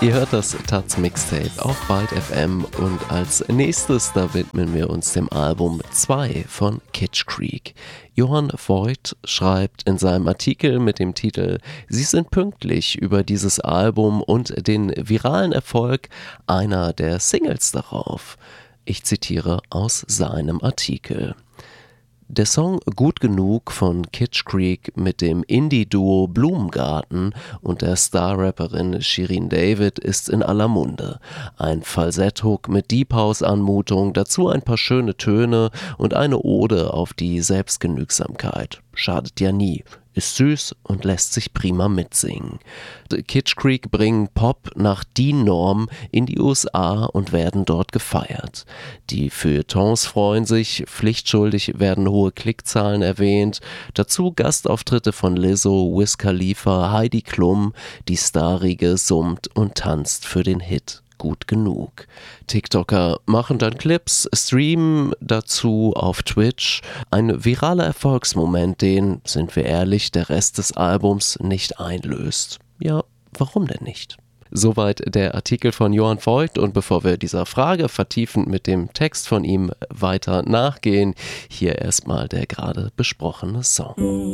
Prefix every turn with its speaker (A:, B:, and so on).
A: Ihr hört das Taz Mixtape auf Byte FM und als nächstes, da widmen wir uns dem Album 2 von Kitsch Creek. Johann Voigt schreibt in seinem Artikel mit dem Titel „Sie sind pünktlich" über dieses Album und den viralen Erfolg einer der Singles darauf. Ich zitiere aus seinem Artikel. Der Song Gut genug von Kitsch Creek mit dem Indie-Duo Blumengarten und der Star-Rapperin Shirin David ist in aller Munde. Ein Falsetthook mit Deep-House-Anmutung, dazu ein paar schöne Töne und eine Ode auf die Selbstgenügsamkeit. Schadet ja nie. Ist süß und lässt sich prima mitsingen. Kitsch Creek bringen Pop nach DIN-Norm in die USA und werden dort gefeiert. Die Feuilletons freuen sich, pflichtschuldig werden hohe Klickzahlen erwähnt, dazu Gastauftritte von Lizzo, Wiz Khalifa, Heidi Klum, die Starrige summt und tanzt für den Hit Gut genug. TikToker machen dann Clips, streamen dazu auf Twitch. Ein viraler Erfolgsmoment, den, sind wir ehrlich, der Rest des Albums nicht einlöst. Ja, warum denn nicht? Soweit der Artikel von Johann Voigt und bevor wir dieser Frage vertiefend mit dem Text von ihm weiter nachgehen, hier erstmal der gerade besprochene Song.